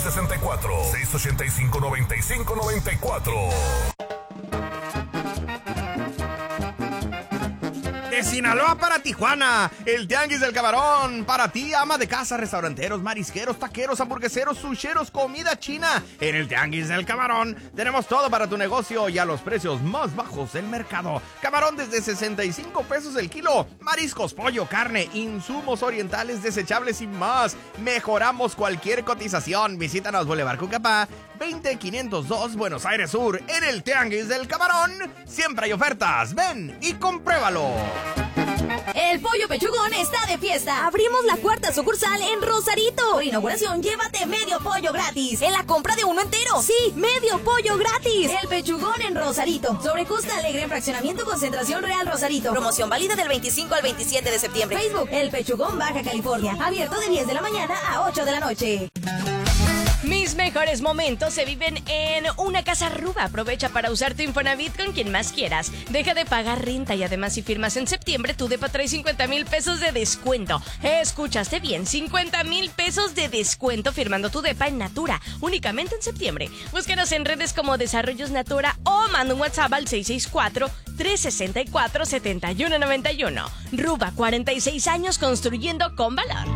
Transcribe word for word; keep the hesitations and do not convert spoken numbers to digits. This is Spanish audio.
sesenta y cuatro, seis ochenta y cinco, noventa y cinco noventa y cuatro. De Sinaloa para Tijuana, el Tianguis del Camarón. Para ti, ama de casa, restauranteros, marisqueros, taqueros, hamburgueseros, susheros, comida china. En el Tianguis del Camarón tenemos todo para tu negocio y a los precios más bajos del mercado. Camarón desde sesenta y cinco pesos el kilo. Mariscos, pollo, carne, insumos orientales, desechables y más. Mejoramos cualquier cotización. Visítanos Boulevard Cucapá, veinte quinientos dos, Buenos Aires Sur. En el Tianguis del Camarón siempre hay ofertas. Ven y compruébalo. El Pollo Pechugón está de fiesta. Abrimos la cuarta sucursal en Rosarito. Por inauguración, llévate medio pollo gratis. En la compra de uno entero. Sí, medio pollo gratis. El Pechugón en Rosarito. Sobre Costa Alegre en Fraccionamiento Concentración Real Rosarito. Promoción válida del veinticinco al veintisiete de septiembre. Facebook, El Pechugón Baja California. Abierto de diez de la mañana a ocho de la noche. Mis mejores momentos se viven en una casa Ruba. Aprovecha para usar tu Infonavit con quien más quieras. Deja de pagar renta y además si firmas en septiembre, tu depa trae cincuenta mil pesos de descuento. ¿Escuchaste bien? cincuenta mil pesos de descuento firmando tu depa en Natura. Únicamente en septiembre. Búscanos en redes como Desarrollos Natura o manda un WhatsApp al seis seis cuatro, tres seis cuatro, siete uno nueve uno. Ruba, cuarenta y seis años construyendo con valor.